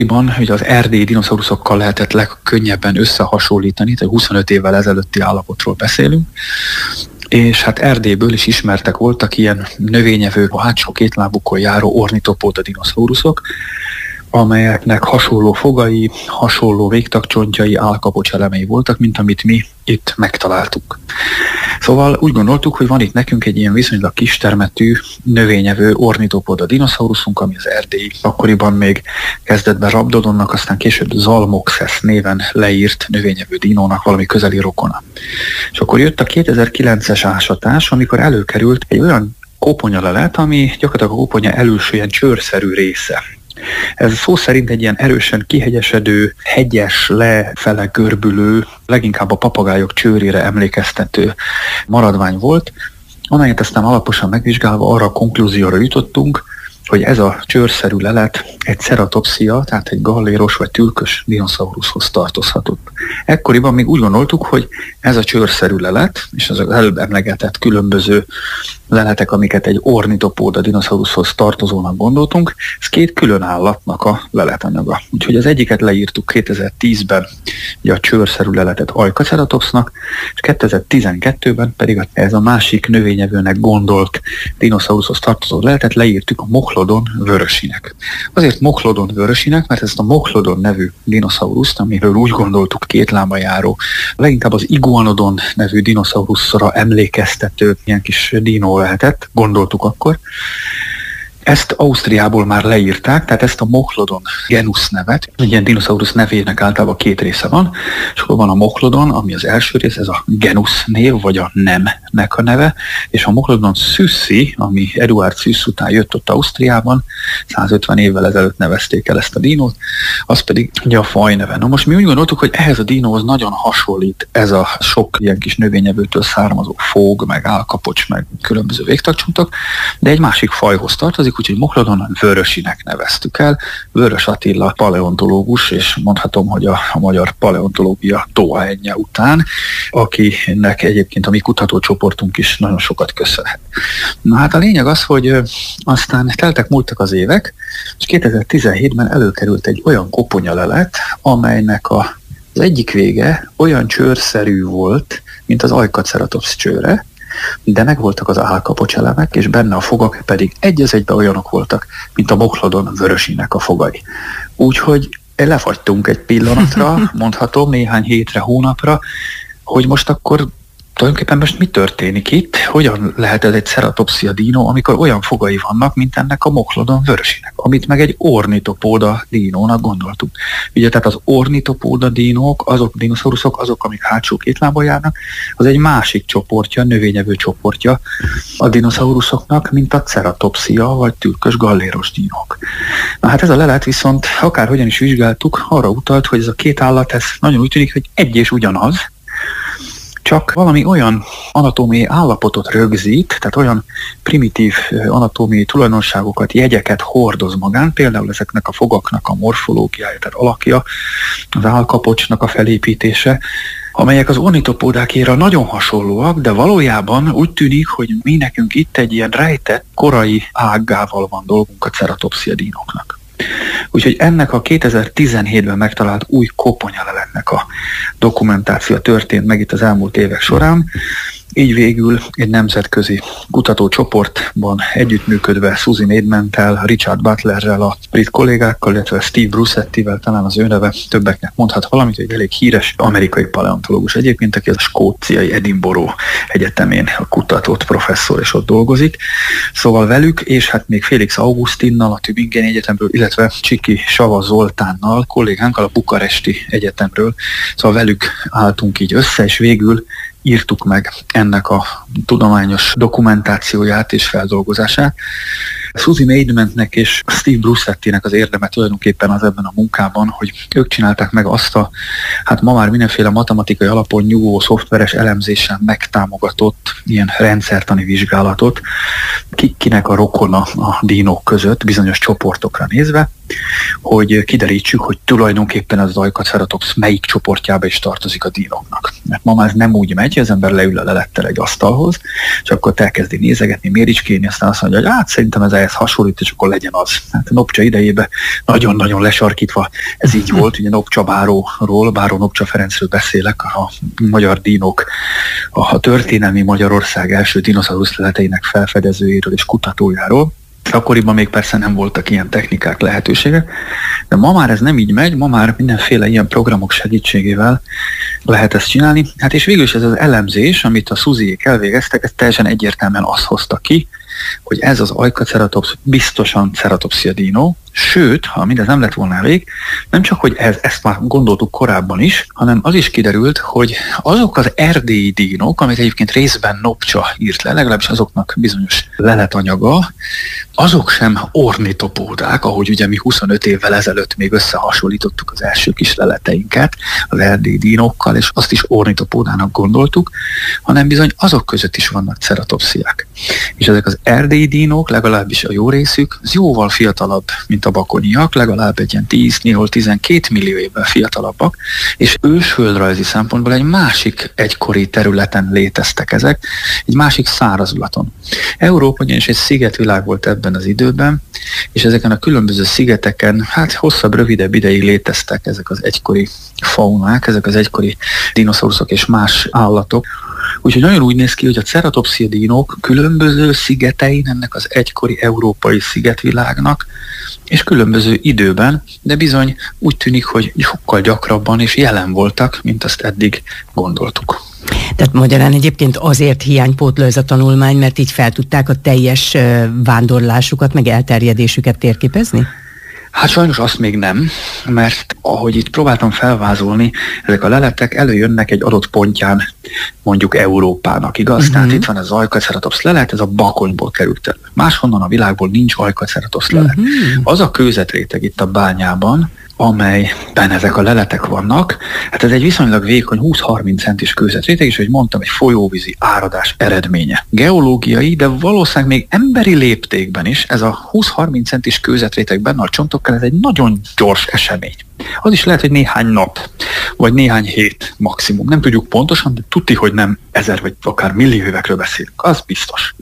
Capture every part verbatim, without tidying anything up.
Ugye az erdélyi dinoszauruszokkal lehetett legkönnyebben összehasonlítani, tehát huszonöt évvel ezelőtti állapotról beszélünk, és hát Erdélyből is ismertek voltak ilyen növényevő, a hátsó két lábukon járó ornitopóda dinoszauruszok, amelyeknek hasonló fogai, hasonló végtagcsontjai, állkapocs elemei voltak, mint amit mi itt megtaláltuk. Szóval úgy gondoltuk, hogy van itt nekünk egy ilyen viszonylag kistermetű, növényevő ornitopóda dinoszauruszunk, ami az erdélyi, akkoriban még kezdetben Rabdodonnak, aztán később Zalmoxes néven leírt növényevő dinónak valami közeli rokona. És akkor jött a kétezer-kilences ásatás, amikor előkerült egy olyan koponyalelet, ami gyakorlatilag a koponya előső ilyen csőrszerű része. Ez szó szerint egy ilyen erősen kihegyesedő, hegyes, lefele görbülő, leginkább a papagájok csőrére emlékeztető maradvány volt, amelyet aztán alaposan megvizsgálva arra a konklúzióra jutottunk, hogy ez a csőrszerű lelet egy ceratopszia, tehát egy galléros vagy tülkös dinoszauruszhoz tartozhatott. Ekkoriban még úgy gondoltuk, hogy ez a csőrszerű lelet, és az előbb emlegetett különböző leletek, amiket egy ornitopóda dinoszauruszhoz tartozónak gondoltunk, ez két külön állatnak a leletanyaga. Úgyhogy az egyiket leírtuk kétezer-tízben, ugye a csőrszerű leletet Ajkaceratopsznak, és kétezer-tizenkettőben pedig ez a másik növényevőnek gondolt dinoszauruszhoz tartozó leletet leírtuk a Mochlodon vörösinek. Azért Mochlodon vörösinek, mert ezt a Mochlodon nevű dinoszauruszt, amiről úgy gondoltuk két lába járó, leginkább az Iguanodon nevű dinoszauruszra emlékeztető ilyen kis dinó lehetett, gondoltuk akkor. Ezt Ausztriából már leírták, tehát ezt a Mochlodon genus nevet, egy ilyen dinoszaurusz nevének általában két része van, és akkor van a Mochlodon, ami az első rész, ez a genus név, vagy a nemnek a neve, és a Mochlodon szüsszi, ami Eduard Süss után jött ott Ausztriában, százötven évvel ezelőtt nevezték el ezt a dinót, az pedig ugye a faj neve. Na most mi úgy gondoltuk, hogy ehhez a dinóhoz nagyon hasonlít ez a sok ilyen kis növényevőtől származó fóg, meg állkapocs, meg különböző végtagcsontok, de egy másik fajhoz tartozik, úgyhogy Mochlodon vörösinek neveztük el. Vörös Attila paleontológus, és mondhatom, hogy a, a magyar paleontológia tóenje után, akinek egyébként a mi kutatócsoportunk is nagyon sokat köszönhet. Na hát a lényeg az, hogy aztán teltek múltak az évek, és kétezer-tizenhétben előkerült egy olyan koponyalelet, amelynek a, az egyik vége olyan csőrszerű volt, mint az Ajkaceratops csőre, de megvoltak az állkapocs elemek, és benne a fogak pedig egy az egyben olyanok voltak, mint a Mochlodon vörösinek a fogai. Úgyhogy lefagytunk egy pillanatra, mondhatom, néhány hétre, hónapra, hogy most akkor tulajdonképpen most mi történik itt, hogyan lehet ez egy ceratopszia dino, amikor olyan fogai vannak, mint ennek a Mochlodon vörösinek, amit meg egy ornitopóda dinónak gondoltuk. Ugye tehát az ornitopóda dinók, azok dinoszauruszok, azok, amik hátsó két lábon járnak, az egy másik csoportja, növényevő csoportja a dinoszauruszoknak, mint a ceratopszia vagy tülkös galléros dinók. Na hát ez a lelet viszont, akárhogyan is vizsgáltuk, arra utalt, hogy ez a két állat, ez nagyon úgy tűnik, hogy egy és ugyanaz, csak valami olyan anatómiai állapotot rögzít, tehát olyan primitív anatómiai tulajdonságokat, jegyeket hordoz magán, például ezeknek a fogaknak a morfológiája, tehát alakja, az állkapocsnak a felépítése, amelyek az ornitopódákéra nagyon hasonlóak, de valójában úgy tűnik, hogy mi nekünk itt egy ilyen rejtett korai ággával van dolgunk a ceratopszia dinóknak. Úgyhogy ennek a kétezer-tizenhétben megtalált új koponyaleletnek a dokumentáció történt meg itt az elmúlt évek során. Így végül egy nemzetközi kutatócsoportban együttműködve Suzy Maidmenttel, Richard Butlerrel, a brit kollégákkal, illetve Steve Brussettivel, talán az ő neve többeknek mondhat valamit, hogy elég híres amerikai paleontológus egyébként, aki a skóciai Edinburgh Egyetemén a kutatott professzor, és ott dolgozik. Szóval velük, és hát még Félix Augustinnal a Tübingeni Egyetemről, illetve Csiki Sava Zoltánnal, kollégánkkal a Bukaresti Egyetemről, szóval velük álltunk így össze, és végül írtuk meg ennek a tudományos dokumentációját és feldolgozását. Suzy Maidmentnek és Steve Brussettinek az érdeme tulajdonképpen az ebben a munkában, hogy ők csinálták meg azt a, hát ma már mindenféle matematikai alapon nyugvó szoftveres elemzésen megtámogatott ilyen rendszertani vizsgálatot, ki, kinek a rokona a dinók között, bizonyos csoportokra nézve, hogy kiderítsük, hogy tulajdonképpen az Ajkaceratops melyik csoportjába is tartozik a dinóknak. Mert ma már ez nem úgy megy, hogy az ember leül a lelettel egy asztalhoz, és akkor elkezdi nézegetni, méricskélni, aztán azt mondja, hogy hát szerintem ez ehhez hasonlít, és akkor legyen az. Hát a Nopcsa idejében nagyon-nagyon lesarkítva ez így volt, ugye Nopcsa báróról, báró Nopcsa Ferencről beszélek, a magyar dínok, a történelmi Magyarország első dinoszaurusz leleteinek felfedezőjéről és kutatójáról. Akkoriban még persze nem voltak ilyen technikák, lehetőségek, de ma már ez nem így megy, ma már mindenféle ilyen programok segítségével lehet ezt csinálni. Hát és végül is ez az elemzés, amit a Suzyék elvégeztek, ez teljesen egyértelműen azt hozta ki, hogy ez az Ajkaceratops biztosan Ceratopsia dino, sőt, ha mindez nem lett volna elég, nem csak, hogy ez, ezt már gondoltuk korábban is, hanem az is kiderült, hogy azok az erdélyi dínok, amit egyébként részben Nopcsa írt le, legalábbis azoknak bizonyos leletanyaga, azok sem ornitopódák, ahogy ugye mi huszonöt évvel ezelőtt még összehasonlítottuk az első kis leleteinket az erdélyi dínokkal, és azt is ornitopódának gondoltuk, hanem bizony azok között is vannak ceratopsziák. És ezek az erdélyi dínok, legalábbis a jó részük, az jóval fiatalabb, mint a bakoniak, legalább egy ilyen tíz, néhol tizenkét millió évvel fiatalabbak, és ősföldrajzi szempontból egy másik egykori területen léteztek ezek, egy másik szárazulaton. Európa ugyanis egy szigetvilág volt ebben az időben, és ezeken a különböző szigeteken, hát hosszabb, rövidebb ideig léteztek ezek az egykori faunák, ezek az egykori dinoszauruszok és más állatok. Úgyhogy nagyon úgy néz ki, hogy a Ceratopsia dinók különböző szigetein ennek az egykori európai szigetvilágnak, és különböző időben, de bizony úgy tűnik, hogy sokkal gyakrabban és jelen voltak, mint azt eddig gondoltuk. Tehát magyarán egyébként azért hiánypótló ez a tanulmány, mert így fel tudták a teljes vándorlásukat, meg elterjedésüket térképezni? Hát sajnos azt még nem, mert ahogy itt próbáltam felvázolni, ezek a leletek előjönnek egy adott pontján, mondjuk Európának, igaz? Uh-huh. Tehát itt van ez az Ajkaceratops lelet, ez a Bakonyból került elő. Máshonnan a világból nincs Ajkaceratops lelet. Uh-huh. Az a kőzetréteg itt a bányában, amelyben ezek a leletek vannak, hát ez egy viszonylag vékony húsz-harminc centis kőzetréteg, és hogy mondtam, egy folyóvízi áradás eredménye. Geológiai, de valószínűleg még emberi léptékben is ez a húsz-harminc centis kőzetréteg benne a csontokkal, ez egy nagyon gyors esemény. Az is lehet, hogy néhány nap, vagy néhány hét maximum. Nem tudjuk pontosan, de tudni, hogy nem ezer vagy akár millió évekről beszélünk. Az biztos.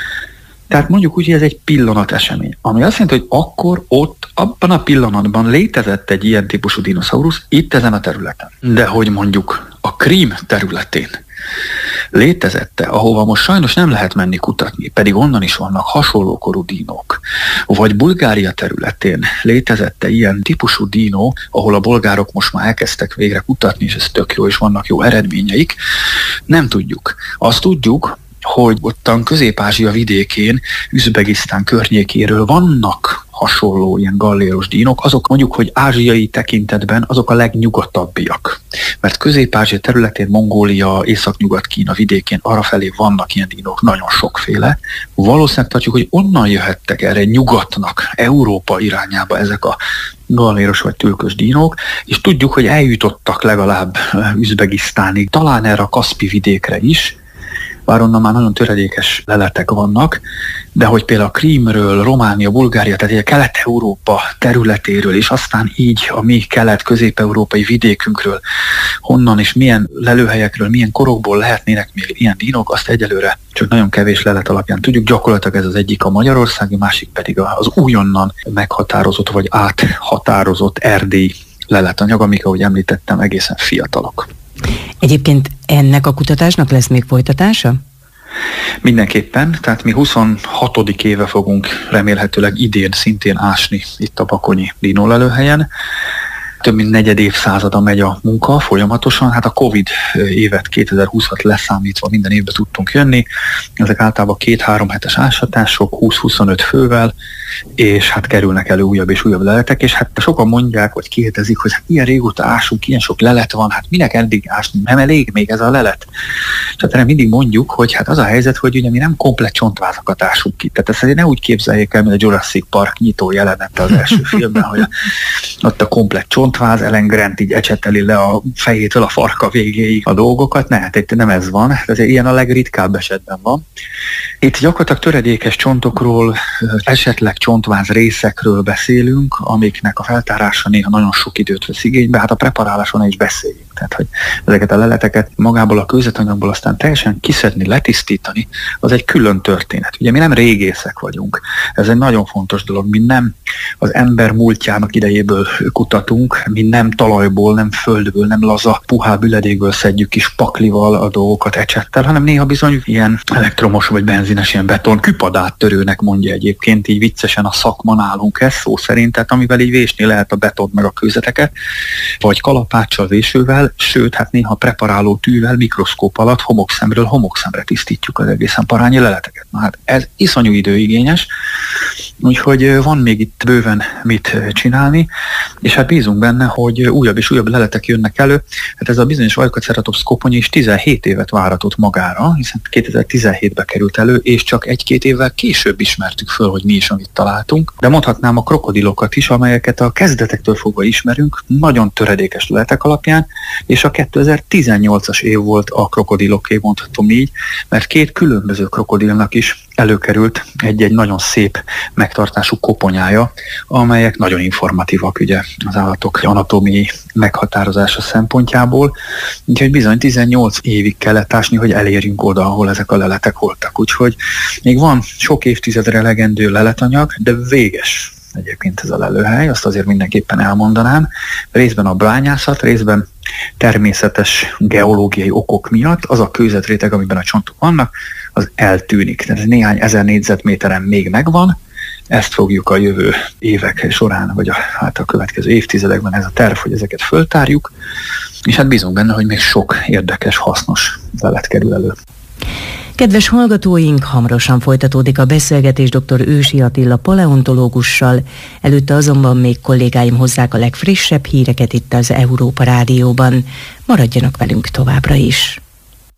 Tehát mondjuk úgy, hogy ez egy pillanat esemény, ami azt jelenti, hogy akkor ott, abban a pillanatban létezett egy ilyen típusú dinoszaurusz itt ezen a területen. De hogy mondjuk a Krím területén létezette, ahova most sajnos nem lehet menni kutatni, pedig onnan is vannak hasonló korú dínók, vagy Bulgária területén létezette ilyen típusú dínó, ahol a bolgárok most már elkezdtek végre kutatni, és ez tök jó, és vannak jó eredményeik, nem tudjuk. Azt tudjuk, hogy ottan Közép-Ázsia vidékén, Üzbegisztán környékéről vannak hasonló ilyen galléros dínok, azok mondjuk, hogy ázsiai tekintetben azok a legnyugatabbiak. Mert Közép-Ázsia területén, Mongólia, Észak-Nyugat-Kína vidékén arrafelé vannak ilyen dínok, nagyon sokféle. Valószínűleg tartjuk, hogy onnan jöhettek erre nyugatnak, Európa irányába ezek a galléros vagy tülkös dínok, és tudjuk, hogy eljutottak legalább Üzbegisztánig, talán erre a Kaszpi vidékre is, bár onnan már nagyon töredékes leletek vannak, de hogy például a Krímről, Románia, Bulgária, tehát a Kelet-Európa területéről, és aztán így a mi kelet-közép-európai vidékünkről, honnan és milyen lelőhelyekről, milyen korokból lehetnének még ilyen dínok, azt egyelőre csak nagyon kevés lelet alapján tudjuk. Gyakorlatilag ez az egyik a magyarországi, másik pedig az újonnan meghatározott vagy áthatározott erdélyi leletanyag, amik, ahogy említettem, egészen fiatalok. Egyébként ennek a kutatásnak lesz még folytatása? Mindenképpen, tehát mi huszonhatodik éve fogunk remélhetőleg idén szintén ásni itt a bakonyi dinólelőhelyen. Több mint negyed évszázada megy a munka folyamatosan, hát a Covid évet kétezer-húszat leszámítva minden évben tudtunk jönni, ezek általában két-három hetes ásatások, húsz-huszonöt fővel, és hát kerülnek elő újabb és újabb leletek, és hát sokan mondják, vagy kérdezik, hogy hát ilyen régóta ásunk, ilyen sok lelet van, hát minek eddig ásni, nem elég még ez a lelet? És hát erre mindig mondjuk, hogy hát az a helyzet, hogy ugye mi nem komplett csontvázakat ásunk ki, tehát ezt azért ne úgy képzeljék el, mint a Jurassic Park nyitó jelenete az első filmben, hogy ott a komplett csont csontváz Ellen Grant így ecseteli le a fejétől a farka végéig a dolgokat. Ne, hát itt nem ez van. Ez ilyen a legritkább esetben van. Itt gyakorlatilag töredékes csontokról, esetleg csontváz részekről beszélünk, amiknek a feltárása néha nagyon sok időt vesz igénybe, hát a preparáláson ne is beszéljünk. Tehát, hogy ezeket a leleteket magából a kőzetanyagból aztán teljesen kiszedni, letisztítani, az egy külön történet. Ugye mi nem régészek vagyunk. Ez egy nagyon fontos dolog. Mi nem az ember múltjának idejéből kutatunk, mi nem talajból, nem földből, nem laza, puhább üledékből szedjük kis paklival a dolgokat ecsettel, hanem néha bizony ilyen elektromos vagy benzines, ilyen beton küpadát törőnek mondja egyébként, így viccesen a szakma nálunk ez szó szerint, tehát amivel így vésni lehet a betont meg a kőzeteket, vagy kalapáccsal, vésővel, sőt, hát néha preparáló tűvel, mikroszkóp alatt homokszemről homokszemre tisztítjuk az egészen parányi leleteket. Na hát ez iszonyú időigényes, úgyhogy van még itt bőven mit csinálni, és hát bízunk benne, hogy újabb és újabb leletek jönnek elő. Hát ez a bizonyos Eucaceratops koponya is tizenhét évet váratott magára, hiszen kétezer-tizenhétben került elő, és csak egy-két évvel később ismertük föl, hogy mi is, amit találtunk. De mondhatnám a krokodilokat is, amelyeket a kezdetektől fogva ismerünk, nagyon töredékes leletek alapján, és a kétezer-tizennyolcas év volt a krokodiloké, mondhatom így, mert két különböző krokodilnak is előkerült egy-egy nagyon szép megtartású koponyája, amelyek nagyon informatívak ugye az állatok anatómiai meghatározása szempontjából. Úgyhogy bizony tizennyolc évig kellett ásni, hogy elérjünk oda, ahol ezek a leletek voltak. Úgyhogy még van sok évtizedre elegendő leletanyag, de véges egyébként ez a lelőhely, azt azért mindenképpen elmondanám. Részben a bányászat, részben természetes geológiai okok miatt az a kőzetréteg, amiben a csontok vannak, az eltűnik. Tehát néhány ezer négyzetméteren még megvan, ezt fogjuk a jövő évek során, vagy a, hát a következő évtizedekben ez a terv, hogy ezeket föltárjuk, és hát bízunk benne, hogy még sok érdekes, hasznos lelet kerül elő. Kedves hallgatóink, hamarosan folytatódik a beszélgetés dr. Ősi Attila paleontológussal, előtte azonban még kollégáim hozzák a legfrissebb híreket itt az Európa Rádióban. Maradjanak velünk továbbra is!